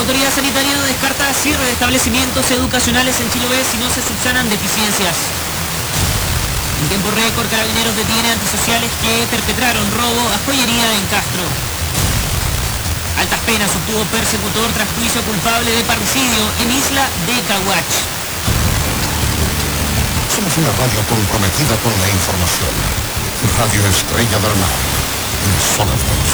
autoridad sanitaria no descarta cierre de establecimientos educacionales en Chiloé si no se subsanan deficiencias. En tiempo récord, Carabineros detiene antisociales que perpetraron robo a joyería en Castro. Altas penas obtuvo persecutor tras juicio culpable de parricidio en Isla de Caguach. Somos una radio comprometida con la información. Radio Estrella del Mar. Una sola voz.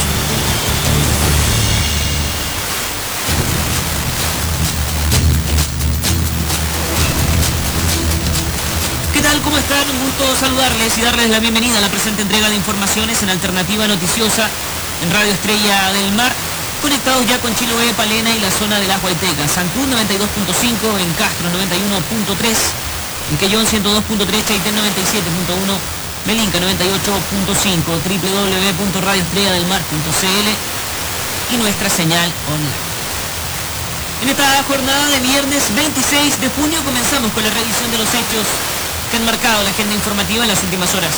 ¿Qué tal? ¿Cómo están? Un gusto saludarles y darles la bienvenida a la presente entrega de informaciones en Alternativa Noticiosa en Radio Estrella del Mar. Conectados ya con Chiloé, Palena y la zona de las Huaytecas. San Cruz 92.5, en Castro 91.3, en Quellón 102.3, Chaitén 97.1, Melinca 98.5, www.radioestrelladelmar.cl y nuestra señal online. En esta jornada de viernes 26 de junio comenzamos con la revisión de los hechos que han marcado la agenda informativa en las últimas horas.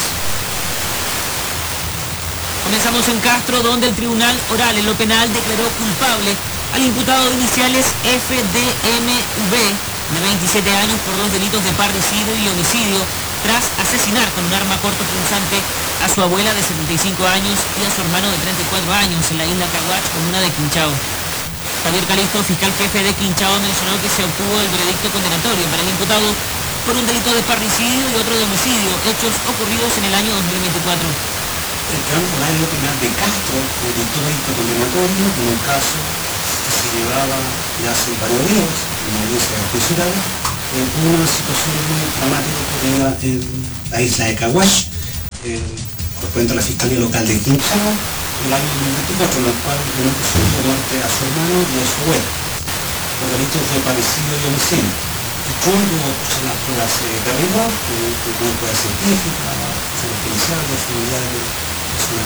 Comenzamos en Castro, donde el Tribunal Oral en lo Penal declaró culpable al imputado de iniciales FDMV, de 27 años, por los delitos de parricidio y homicidio, tras asesinar con un arma cortopunzante a su abuela de 75 años y a su hermano de 34 años en la isla Caguach, comuna de Quinchao. Javier Calisto, fiscal jefe de Quinchao, mencionó que se obtuvo el veredicto condenatorio para el imputado por un delito de parricidio y otro de homicidio, hechos ocurridos en el año 2024. El Tribunal Oral Penal de Castro dictó veredicto condenatorio en un caso que se llevaba ya hace varios días en la audiencia de juicio oral en una situación muy dramática ocurrida en la isla de Caguach, correspondiente a la Fiscalía Local de Quinchao, en el año 2024, en el cual dio presunto muerte a su hermano y a su abuela, por delitos de parricidio y homicidio. El fondo puso las pruebas de rigor, con pruebas científicas, pruebas policiales, unidades de personas